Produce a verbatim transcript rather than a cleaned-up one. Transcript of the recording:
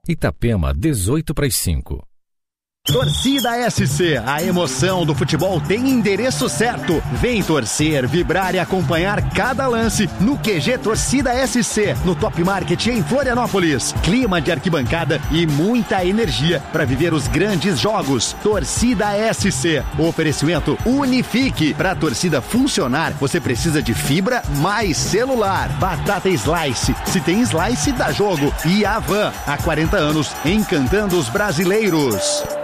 Itapema, dezoito para as cinco. Torcida S C, a emoção do futebol tem endereço certo. Vem torcer, vibrar e acompanhar cada lance no Q G Torcida S C, no Top Market em Florianópolis. Clima de arquibancada e muita energia para viver os grandes jogos. Torcida S C, oferecimento Unifique. Para a torcida funcionar, você precisa de fibra mais celular. Batata Slice, se tem slice dá jogo. E Avan, há quarenta anos, encantando os brasileiros.